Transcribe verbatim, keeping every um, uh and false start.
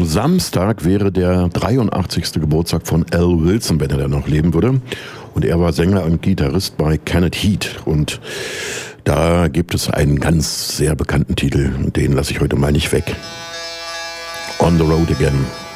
Samstag wäre der dreiundachtzigste Geburtstag von Al Wilson, wenn er dann noch leben würde. Und er war Sänger und Gitarrist bei Kenneth Heat. Und da gibt es einen ganz sehr bekannten Titel, den lasse ich heute mal nicht weg. On the Road Again.